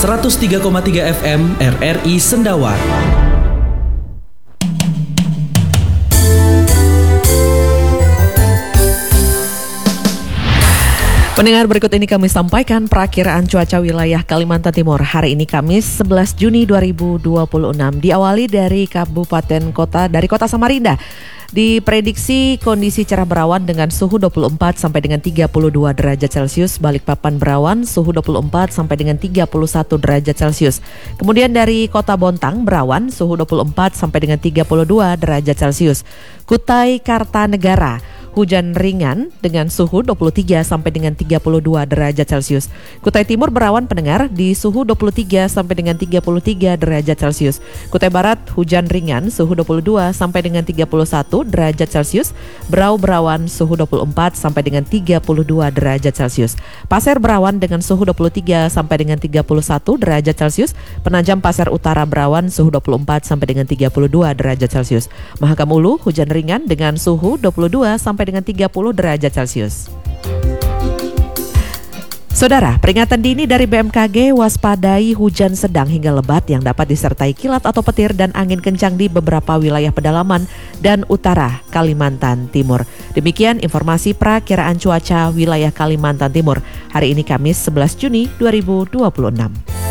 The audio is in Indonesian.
103,3 FM RRI Sendawar. Pendengar, berikut ini kami sampaikan perakiraan cuaca wilayah Kalimantan Timur hari ini Kamis 11 Juni 2026. Diawali dari kota Samarinda. Diprediksi kondisi cerah berawan dengan suhu 24 sampai dengan 32 derajat Celcius. Balikpapan berawan suhu 24 sampai dengan 31 derajat Celcius. Kemudian dari Kota Bontang berawan suhu 24 sampai dengan 32 derajat Celcius. Kutai Kartanegara hujan ringan dengan suhu 23 sampai dengan 32 derajat Celcius. Kutai Timur berawan, pendengar, di suhu 23 sampai dengan 33 derajat Celcius. Kutai Barat hujan ringan suhu 22 sampai dengan 31 derajat Celcius. Berau berawan suhu 24 sampai dengan 32 derajat Celcius. Pasir berawan dengan suhu 23 sampai dengan 31 derajat Celcius. Penajam Pasir Utara berawan suhu 24 sampai dengan 32 derajat Celcius. Mahakam Ulu hujan ringan dengan suhu 22 sampai dengan 30 derajat Celcius. Saudara, peringatan dini dari BMKG, waspadai hujan sedang hingga lebat yang dapat disertai kilat atau petir dan angin kencang di beberapa wilayah pedalaman dan utara Kalimantan Timur. Demikian informasi perakiraan cuaca wilayah Kalimantan Timur hari ini Kamis 11 Juni 2026.